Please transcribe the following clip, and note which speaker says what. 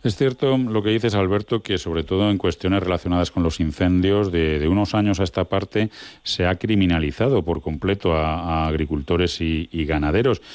Speaker 1: Es cierto lo que dices, Alberto, que sobre todo en cuestiones relacionadas con los incendios, de unos años a esta parte se ha criminalizado por completo a agricultores y ganaderos.